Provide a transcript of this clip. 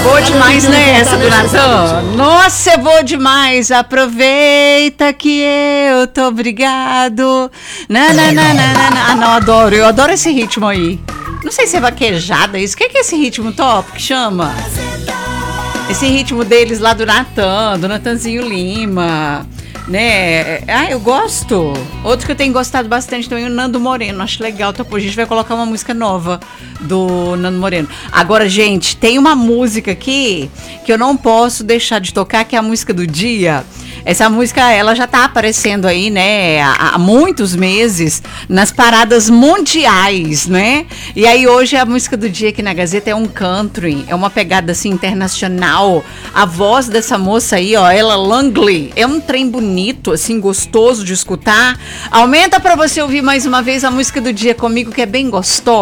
Boa demais, né? Essa do Natan. Nossa, é boa demais. Aproveita que eu tô obrigado. Ah, não, adoro. Eu adoro esse ritmo aí. Não sei se é vaquejada isso. O que é esse ritmo top que chama? Esse ritmo deles lá do Natan, do Natanzinho Lima, né? Ah, eu gosto. Outro que eu tenho gostado bastante também é o Nando Moreno. Acho legal. Então, a gente vai colocar uma música nova do Nando Moreno. Agora, gente, tem uma música aqui que eu não posso deixar de tocar, que é a música do dia. Essa música, ela já tá aparecendo aí, né, há muitos meses nas paradas mundiais, né? E aí hoje a música do dia aqui na Gazeta é um country, é uma pegada assim internacional. A voz dessa moça aí, ó, ela Langley, é um trem bonito, assim, gostoso de escutar. Aumenta pra você ouvir mais uma vez a música do dia comigo, que é bem gostosa.